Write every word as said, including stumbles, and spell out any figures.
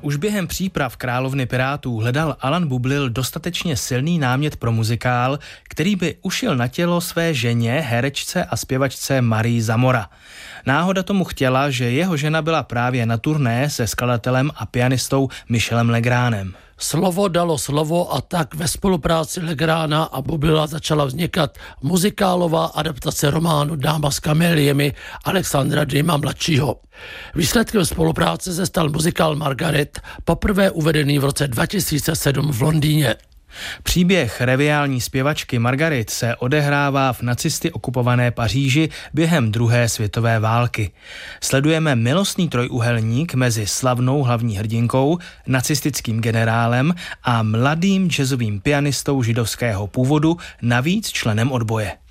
Už během příprav Královny pirátů hledal Alan Bublil dostatečně silný námět pro muzikál, který by ušil na tělo své ženě, herečce a zpěvačce Marii Zamora. Náhoda tomu chtěla, že jeho žena byla právě na turné se skladatelem a pianistou Michelem Legránem. Slovo dalo slovo a tak ve spolupráci Legrána a Bublila začala vznikat muzikálová adaptace románu Dáma s kaméliemi Alexandra Duma mladšího. Výsledkem spolupráce se stal muzikál Margaret, poprvé uvedený v roce dva tisíce sedm v Londýně. Příběh reviální zpěvačky Margaret se odehrává v nacisty okupované Paříži během druhé světové války. Sledujeme milostný trojúhelník mezi slavnou hlavní hrdinkou, nacistickým generálem a mladým jazzovým pianistou židovského původu, navíc členem odboje.